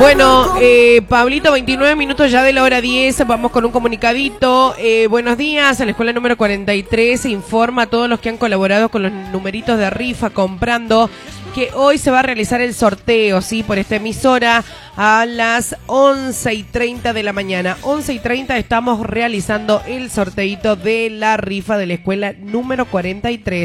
Bueno, Pablito, 29 minutos ya de la hora 10, vamos con un comunicadito. Buenos días, a la escuela número 43 se informa a todos los que han colaborado con los numeritos de rifa comprando que hoy se va a realizar el sorteo, ¿sí? Por esta emisora a las 11:30 de la mañana. 11:30 estamos realizando el sorteito de la rifa de la escuela número 43.